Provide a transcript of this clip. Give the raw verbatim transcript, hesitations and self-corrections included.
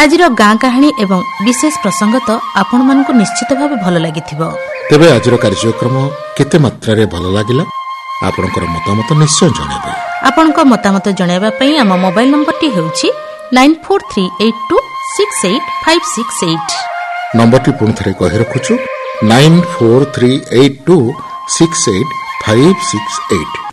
आज गाँ कहानी एवं विशेष प्रसंग तो आपण मानक निश्चित भाव भल लगी तेबे आज कार्यक्रम केते मात्रा रे भल लागिला आपनकर मतामत निश्चय जणाइबे। आपनकर मतामत जणाइबा पई हम mobile number T हेउची nine four three eight to six eight five six eight. Number T पुन थरे कहि रखुछु nine four three eight to six eight five six eight.